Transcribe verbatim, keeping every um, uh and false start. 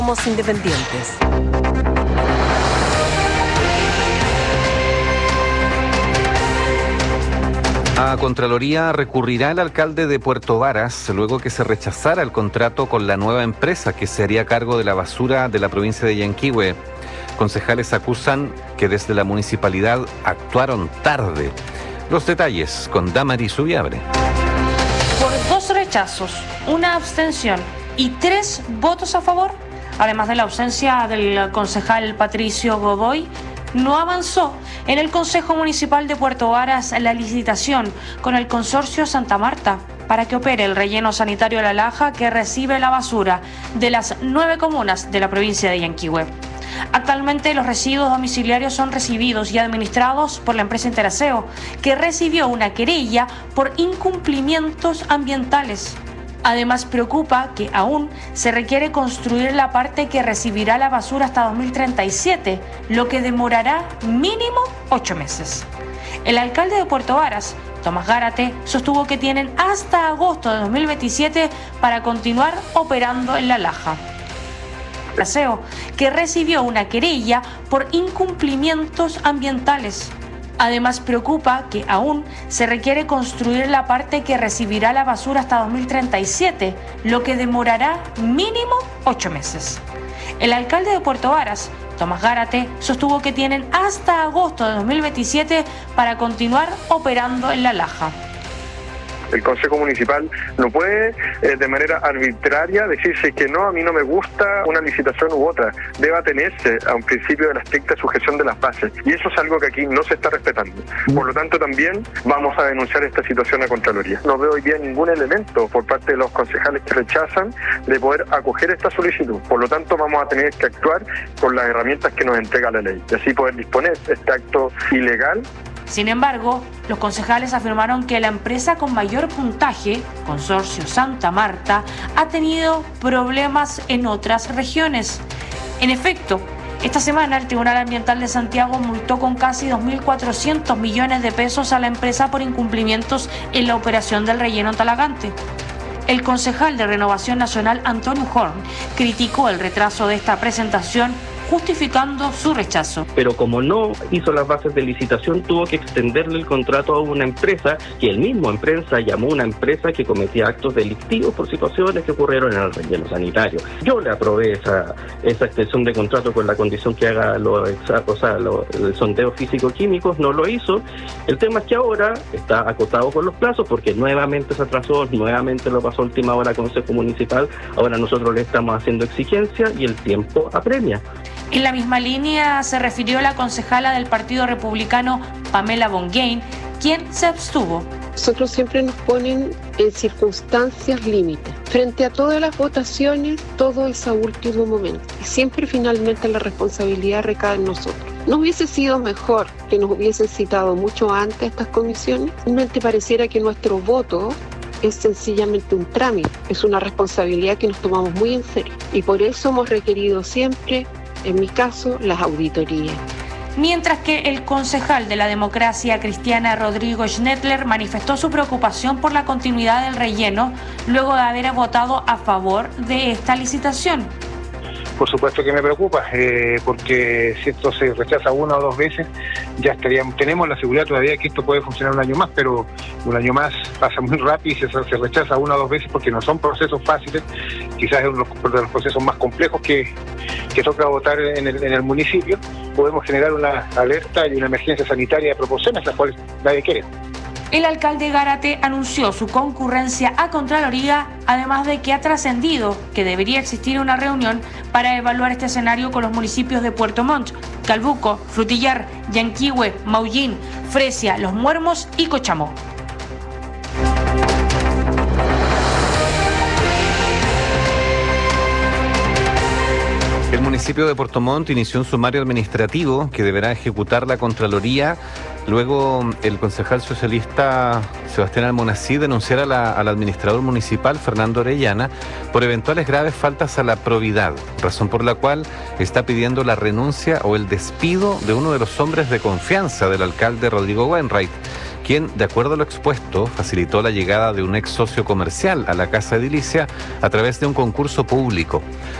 Somos independientes. A Contraloría recurrirá el alcalde de Puerto Varas luego que se rechazara el contrato con la nueva empresa que se haría cargo de la basura de la provincia de Yanquihue. Concejales acusan que desde la municipalidad actuaron tarde. Los detalles con Damaris Ubiabre. Por dos rechazos, una abstención y tres votos a favor, además de la ausencia del concejal Patricio Godoy, no avanzó en el Consejo Municipal de Puerto Varas la licitación con el consorcio Santa Marta para que opere el relleno sanitario La Laja que recibe la basura de las nueve comunas de la provincia de Yanquihue. Actualmente los residuos domiciliarios son recibidos y administrados por la empresa Interaseo, que recibió una querella por incumplimientos ambientales. Además, preocupa que aún se requiere construir la parte que recibirá la basura hasta dos mil treinta y siete, lo que demorará mínimo ocho meses. El alcalde de Puerto Varas, Tomás Gárate, sostuvo que tienen hasta agosto de dos mil veintisiete para continuar operando en La Laja. Aseo, que recibió una querella por incumplimientos ambientales. Además, preocupa que aún se requiere construir la parte que recibirá la basura hasta dos mil treinta y siete, lo que demorará mínimo ocho meses. El alcalde de Puerto Varas, Tomás Gárate, sostuvo que tienen hasta agosto de dos mil veintisiete para continuar operando en La Laja. El Consejo Municipal no puede eh, de manera arbitraria decirse que no, a mí no me gusta una licitación u otra. Debe atenerse a un principio de la estricta sujeción de las bases. Y eso es algo que aquí no se está respetando. Por lo tanto, también vamos a denunciar esta situación a Contraloría. No veo hoy día ningún elemento por parte de los concejales que rechazan de poder acoger esta solicitud. Por lo tanto, vamos a tener que actuar con las herramientas que nos entrega la ley. Y así poder disponer este acto ilegal. Sin embargo, los concejales afirmaron que la empresa con mayor puntaje, Consorcio Santa Marta, ha tenido problemas en otras regiones. En efecto, esta semana el Tribunal Ambiental de Santiago multó con casi dos mil cuatrocientos millones de pesos a la empresa por incumplimientos en la operación del relleno en Talagante. El concejal de Renovación Nacional, Antonio Horn, criticó el retraso de esta presentación, justificando su rechazo. Pero como no hizo las bases de licitación, tuvo que extenderle el contrato a una empresa que el mismo empresa llamó una empresa que cometía actos delictivos por situaciones que ocurrieron en el relleno sanitario. Yo le aprobé esa, esa extensión de contrato con la condición que haga los, o sea, lo, el sondeo físico-químicos, no lo hizo. El tema es que ahora está acotado con los plazos porque nuevamente se atrasó, nuevamente lo pasó a última hora al Consejo Municipal. Ahora nosotros le estamos haciendo exigencia y el tiempo apremia. En la misma línea se refirió la concejala del Partido Republicano, Pamela Bongain, quien se abstuvo. Nosotros siempre nos ponen en circunstancias límites. Frente a todas las votaciones, todo es a último momento. Y siempre finalmente la responsabilidad recae en nosotros. ¿No hubiese sido mejor que nos hubiesen citado mucho antes estas comisiones? Realmente pareciera que nuestro voto es sencillamente un trámite. Es una responsabilidad que nos tomamos muy en serio. Y por eso hemos requerido siempre, en mi caso, las auditorías. Mientras que el concejal de la Democracia Cristiana, Rodrigo Schnettler, manifestó su preocupación por la continuidad del relleno luego de haber votado a favor de esta licitación. Por supuesto que me preocupa, eh, porque si esto se rechaza una o dos veces, ya estaríamos, tenemos la seguridad todavía que esto puede funcionar un año más, pero un año más pasa muy rápido y se, se rechaza una o dos veces porque no son procesos fáciles, quizás es uno de los procesos más complejos que, que toca votar en el, en el municipio. Podemos generar una alerta y una emergencia sanitaria de proporciones, las cuales nadie quiere. El alcalde Gárate anunció su concurrencia a Contraloría, además de que ha trascendido que debería existir una reunión para evaluar este escenario con los municipios de Puerto Montt, Calbuco, Frutillar, Yanquihue, Maullín, Fresia, Los Muermos y Cochamó. El municipio de Puerto Montt inició un sumario administrativo que deberá ejecutar la Contraloría. Luego, el concejal socialista Sebastián Almonacid denunciará a la, al administrador municipal, Fernando Orellana, por eventuales graves faltas a la probidad, razón por la cual está pidiendo la renuncia o el despido de uno de los hombres de confianza del alcalde Rodrigo Wainwright, quien, de acuerdo a lo expuesto, facilitó la llegada de un ex socio comercial a la casa edilicia a través de un concurso público.